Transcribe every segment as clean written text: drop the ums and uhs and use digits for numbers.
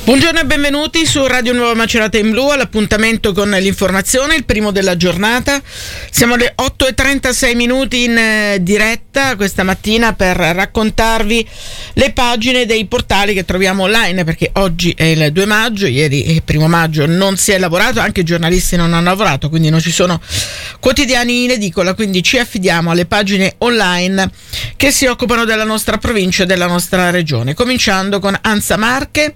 Buongiorno e benvenuti su Radio Nuova Macerata in Blu all'appuntamento con l'informazione, il primo della giornata. Siamo alle 8:36 minuti in diretta questa mattina per raccontarvi le pagine dei portali che troviamo online, perché oggi è il 2 maggio, ieri il 1 maggio non si è lavorato, anche i giornalisti non hanno lavorato, quindi non ci sono quotidiani in edicola, quindi ci affidiamo alle pagine online che si occupano della nostra provincia e della nostra regione, cominciando con ANSA Marche.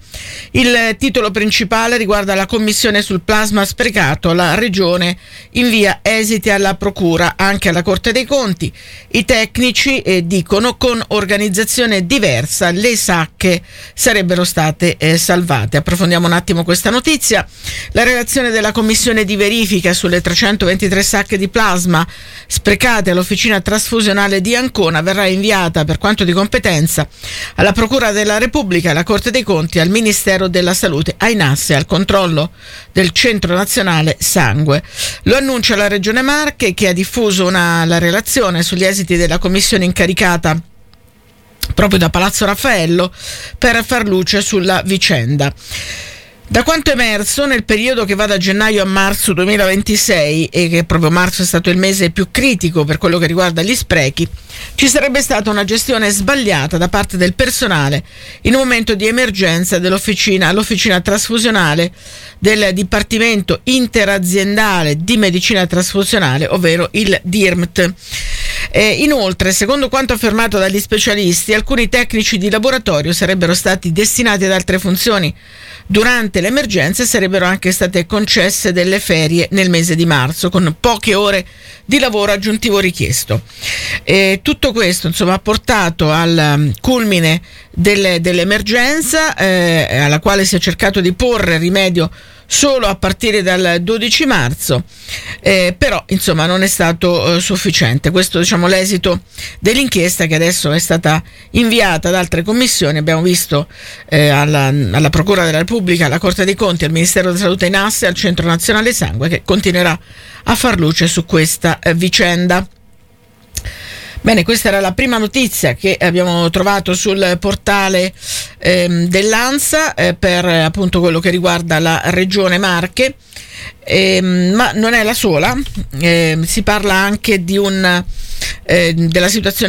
Il titolo principale riguarda la commissione sul plasma sprecato. La regione invia esiti alla procura, anche alla Corte dei Conti. I tecnici dicono con organizzazione diversa le sacche sarebbero state salvate. Approfondiamo un attimo questa notizia. La relazione della commissione di verifica sulle 323 sacche di plasma sprecate all'officina trasfusionale di Ancona verrà inviata, per quanto di competenza, alla Procura della Repubblica, alla Corte dei Conti, al Ministero della Salute, ai NAS e al controllo del Centro Nazionale Sangue. Lo annuncia la Regione Marche, che ha diffuso la relazione sugli esiti della commissione incaricata proprio da Palazzo Raffaello per far luce sulla vicenda. Da quanto emerso nel periodo che va da gennaio a marzo 2026, e che proprio marzo è stato il mese più critico per quello che riguarda gli sprechi, ci sarebbe stata una gestione sbagliata da parte del personale in un momento di emergenza all'officina trasfusionale del Dipartimento Interaziendale di Medicina Trasfusionale, ovvero il DIRMT. Inoltre, secondo quanto affermato dagli specialisti, alcuni tecnici di laboratorio sarebbero stati destinati ad altre funzioni durante l'emergenza e sarebbero anche state concesse delle ferie nel mese di marzo, con poche ore di lavoro aggiuntivo richiesto. Tutto questo, insomma, ha portato al culmine dell'emergenza, alla quale si è cercato di porre rimedio solo a partire dal 12 marzo, però insomma non è stato sufficiente. Questo, diciamo, l'esito dell'inchiesta, che adesso è stata inviata ad altre commissioni. Abbiamo visto alla Procura della Repubblica, alla Corte dei Conti, al Ministero della Salute, ai NAS e al Centro Nazionale Sangue, che continuerà a far luce su questa vicenda. Bene, questa era la prima notizia che abbiamo trovato sul portale dell'ANSA per appunto quello che riguarda la Regione Marche, ma non è la sola. Si parla anche di della situazione